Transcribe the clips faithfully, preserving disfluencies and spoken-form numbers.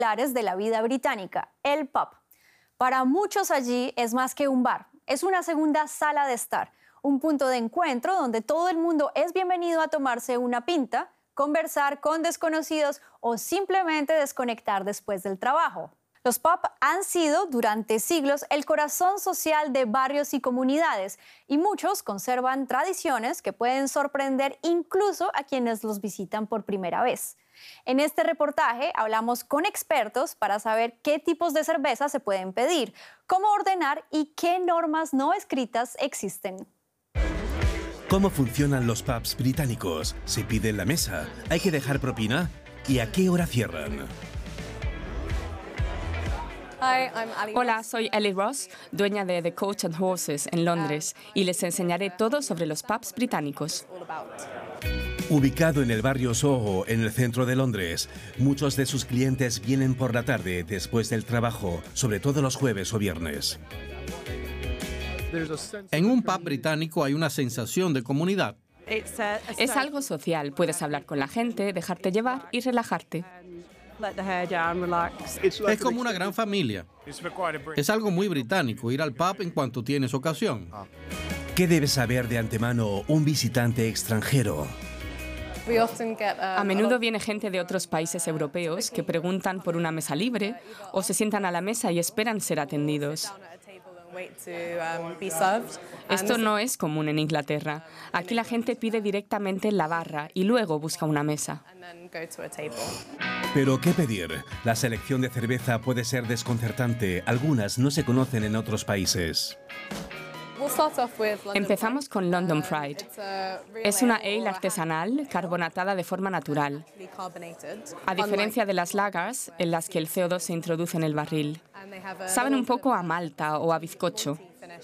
pilares de la vida británica, el pub. Para muchos allí es más que un bar, es una segunda sala de estar, un punto de encuentro donde todo el mundo es bienvenido a tomarse una pinta, conversar con desconocidos o simplemente desconectar después del trabajo. Los pubs han sido durante siglos el corazón social de barrios y comunidades y muchos conservan tradiciones que pueden sorprender incluso a quienes los visitan por primera vez. En este reportaje hablamos con expertos para saber qué tipos de cerveza se pueden pedir, cómo ordenar y qué normas no escritas existen. ¿Cómo funcionan los pubs británicos? ¿Se pide en la mesa? ¿Hay que dejar propina? ¿Y a qué hora cierran? Hola, soy Ellie Ross, dueña de The Coach and Horses en Londres, y les enseñaré todo sobre los pubs británicos. Ubicado en el barrio Soho, en el centro de Londres, muchos de sus clientes vienen por la tarde después del trabajo, sobre todo los jueves o viernes. En un pub británico hay una sensación de comunidad. Es algo social, puedes hablar con la gente, dejarte llevar y relajarte. Es como una gran familia. Es algo muy británico ir al pub en cuanto tienes ocasión. ¿Qué debe saber de antemano un visitante extranjero? A menudo viene gente de otros países europeos que preguntan por una mesa libre o se sientan a la mesa y esperan ser atendidos. Esto no es común en Inglaterra. Aquí la gente pide directamente en la barra y luego busca una mesa. ¿Pero qué pedir? La selección de cerveza puede ser desconcertante. Algunas no se conocen en otros países. Empezamos con London Pride. Es una ale artesanal carbonatada de forma natural, a diferencia de las lagers en las que el C O dos se introduce en el barril. Saben un poco a malta o a bizcocho.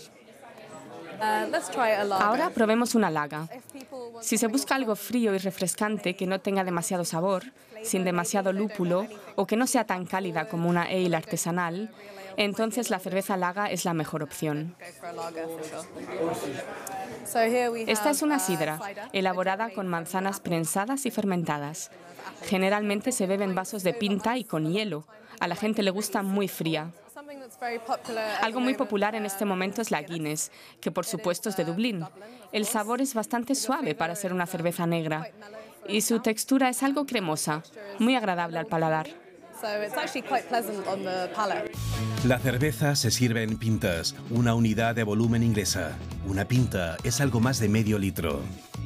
Ahora probemos una lager. Si se busca algo frío y refrescante que no tenga demasiado sabor, sin demasiado lúpulo o que no sea tan cálida como una ale artesanal, entonces la cerveza lager es la mejor opción. Esta es una sidra, elaborada con manzanas prensadas y fermentadas. Generalmente se bebe en vasos de pinta y con hielo. A la gente le gusta muy fría. Algo muy popular en este momento es la Guinness, que por supuesto es de Dublín. El sabor es bastante suave para ser una cerveza negra y su textura es algo cremosa, muy agradable al paladar. La cerveza se sirve en pintas, una unidad de volumen inglesa. Una pinta es algo más de medio litro.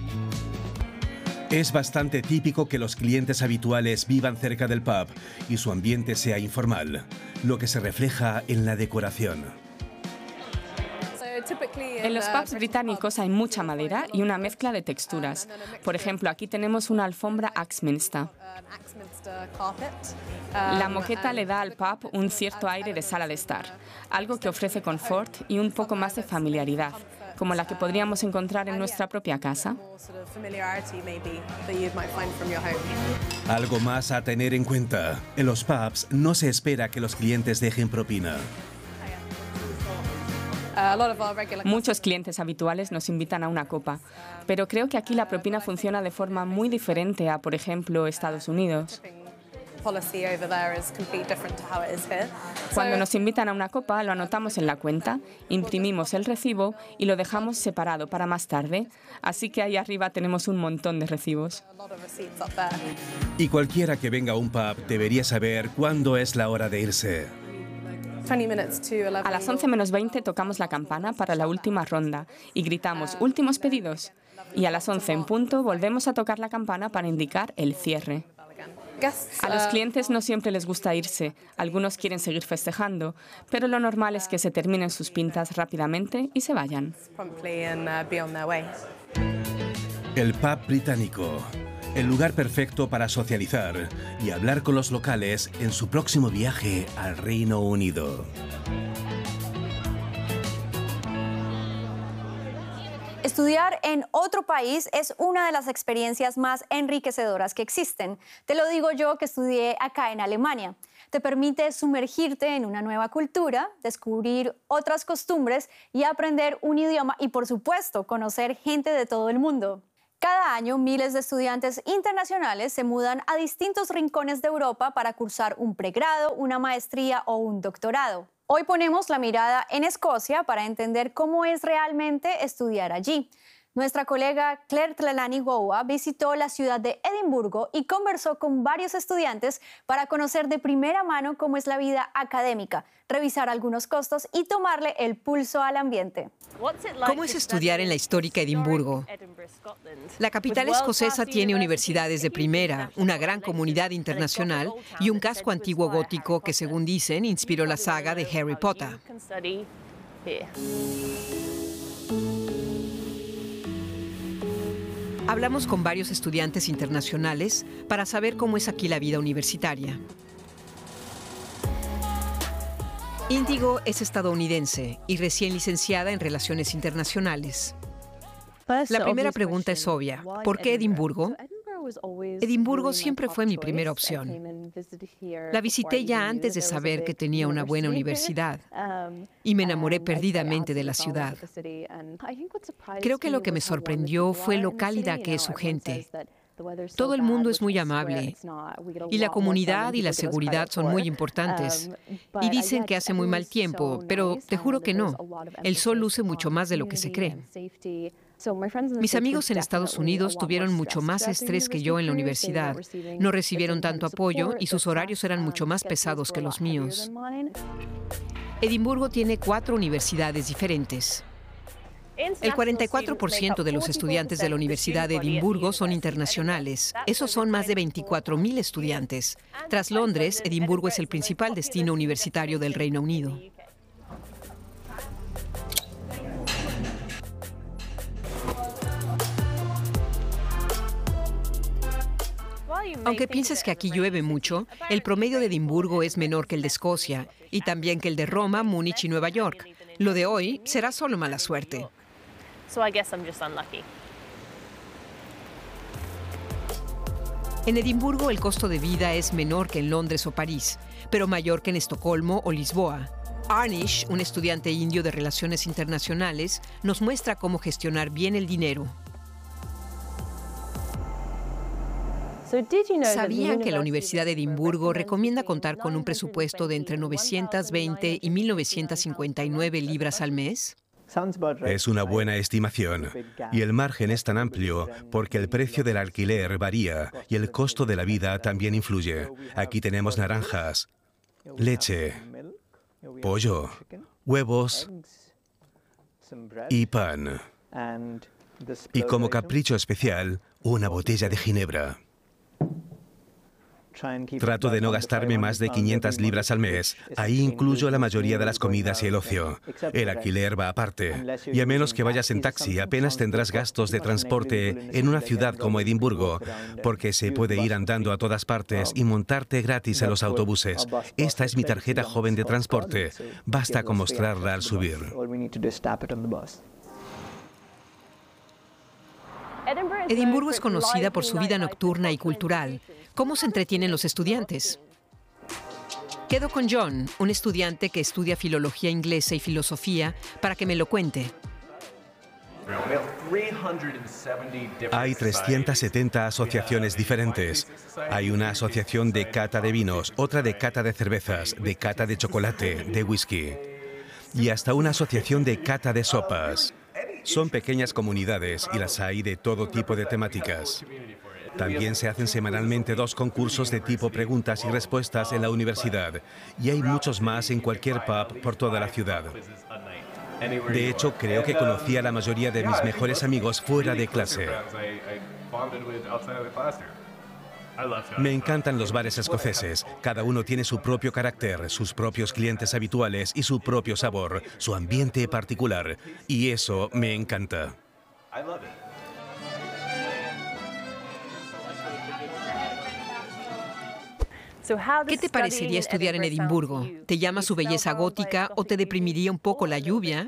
Es bastante típico que los clientes habituales vivan cerca del pub y su ambiente sea informal, lo que se refleja en la decoración. En los pubs británicos hay mucha madera y una mezcla de texturas. Por ejemplo, aquí tenemos una alfombra Axminster. La moqueta le da al pub un cierto aire de sala de estar, algo que ofrece confort y un poco más de familiaridad, como la que podríamos encontrar en nuestra propia casa. Algo más a tener en cuenta. En los pubs no se espera que los clientes dejen propina. Muchos clientes habituales nos invitan a una copa, pero creo que aquí la propina funciona de forma muy diferente a, por ejemplo, Estados Unidos. Cuando nos invitan a una copa, lo anotamos en la cuenta, imprimimos el recibo y lo dejamos separado para más tarde. Así que ahí arriba tenemos un montón de recibos. Y cualquiera que venga a un pub debería saber cuándo es la hora de irse. A las once menos veinte tocamos la campana para la última ronda y gritamos «últimos pedidos». Y a las once en punto volvemos a tocar la campana para indicar el cierre. A los clientes no siempre les gusta irse, algunos quieren seguir festejando, pero lo normal es que se terminen sus pintas rápidamente y se vayan. El pub británico, el lugar perfecto para socializar y hablar con los locales en su próximo viaje al Reino Unido. Estudiar en otro país es una de las experiencias más enriquecedoras que existen. Te lo digo yo que estudié acá en Alemania. Te permite sumergirte en una nueva cultura, descubrir otras costumbres y aprender un idioma y, por supuesto, conocer gente de todo el mundo. Cada año, miles de estudiantes internacionales se mudan a distintos rincones de Europa para cursar un pregrado, una maestría o un doctorado. Hoy ponemos la mirada en Escocia para entender cómo es realmente estudiar allí. Nuestra colega Claire Trelawney-Gowa visitó la ciudad de Edimburgo y conversó con varios estudiantes para conocer de primera mano cómo es la vida académica, revisar algunos costos y tomarle el pulso al ambiente. ¿Cómo es estudiar en la histórica Edimburgo? La capital escocesa tiene universidades de primera, una gran comunidad internacional y un casco antiguo gótico que, según dicen, inspiró la saga de Harry Potter. Hablamos con varios estudiantes internacionales para saber cómo es aquí la vida universitaria. Índigo es estadounidense y recién licenciada en Relaciones Internacionales. La primera pregunta es obvia. ¿Por qué Edimburgo? Edimburgo siempre fue mi primera opción. La visité ya antes de saber que tenía una buena universidad y me enamoré perdidamente de la ciudad. Creo que lo que me sorprendió fue lo cálida que es su gente. Todo el mundo es muy amable y la comunidad y la seguridad son muy importantes. Y dicen que hace muy mal tiempo, pero te juro que no. El sol luce mucho más de lo que se cree. Mis amigos en Estados Unidos tuvieron mucho más estrés que yo en la universidad. No recibieron tanto apoyo y sus horarios eran mucho más pesados que los míos. Edimburgo tiene cuatro universidades diferentes. El cuarenta y cuatro por ciento de los estudiantes de la Universidad de Edimburgo son internacionales. Esos son más de veinticuatro mil estudiantes. Tras Londres, Edimburgo es el principal destino universitario del Reino Unido. Aunque pienses que aquí llueve mucho, el promedio de Edimburgo es menor que el de Escocia y también que el de Roma, Múnich y Nueva York. Lo de hoy será solo mala suerte. En Edimburgo el costo de vida es menor que en Londres o París, pero mayor que en Estocolmo o Lisboa. Arnish, un estudiante indio de Relaciones Internacionales, nos muestra cómo gestionar bien el dinero. ¿Sabían que la Universidad de Edimburgo recomienda contar con un presupuesto de entre novecientas veinte y mil novecientas cincuenta y nueve libras al mes? Es una buena estimación. Y el margen es tan amplio porque el precio del alquiler varía y el costo de la vida también influye. Aquí tenemos naranjas, leche, pollo, huevos y pan. Y como capricho especial, una botella de ginebra. Trato de no gastarme más de quinientas libras al mes. Ahí incluyo la mayoría de las comidas y el ocio. El alquiler va aparte. Y a menos que vayas en taxi, apenas tendrás gastos de transporte en una ciudad como Edimburgo, porque se puede ir andando a todas partes y montarte gratis en los autobuses. Esta es mi tarjeta joven de transporte. Basta con mostrarla al subir. Edimburgo es conocida por su vida nocturna y cultural. ¿Cómo se entretienen los estudiantes? Quedo con John, un estudiante que estudia filología inglesa y filosofía, para que me lo cuente. Hay trescientas setenta asociaciones diferentes. Hay una asociación de cata de vinos, otra de cata de cervezas, de cata de chocolate, de whisky. Y hasta una asociación de cata de sopas. Son pequeñas comunidades y las hay de todo tipo de temáticas. También se hacen semanalmente dos concursos de tipo preguntas y respuestas en la universidad. Y hay muchos más en cualquier pub por toda la ciudad. De hecho, creo que conocí a la mayoría de mis mejores amigos fuera de clase. Me encantan los bares escoceses. Cada uno tiene su propio carácter, sus propios clientes habituales y su propio sabor, su ambiente particular. Y eso me encanta. ¿Qué te parecería estudiar en Edimburgo? ¿Te llama su belleza gótica o te deprimiría un poco la lluvia?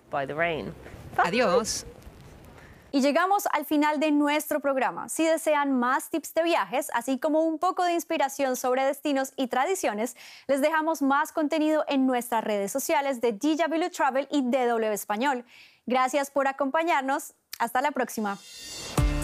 Adiós. Y llegamos al final de nuestro programa. Si desean más tips de viajes, así como un poco de inspiración sobre destinos y tradiciones, les dejamos más contenido en nuestras redes sociales de D W Travel y D W Español. Gracias por acompañarnos. Hasta la próxima.